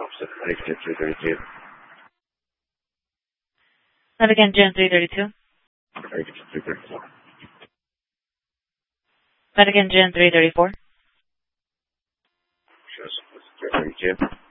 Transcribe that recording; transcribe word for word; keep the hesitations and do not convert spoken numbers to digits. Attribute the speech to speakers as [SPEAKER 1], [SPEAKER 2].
[SPEAKER 1] offset prediction three thirty-two.
[SPEAKER 2] That again, Gen three thirty-two.
[SPEAKER 1] Prediction three thirty-four.
[SPEAKER 2] That again, Gen three thirty-four.
[SPEAKER 1] Shows three thirty-two.